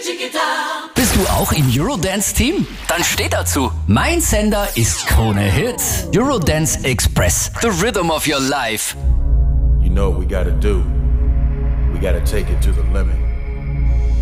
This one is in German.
Bist du auch im Eurodance-Team? Dann steh dazu. Mein Sender ist Krone Hits. Eurodance Express. The rhythm of your life. You know what we gotta do. We gotta take it to the limit.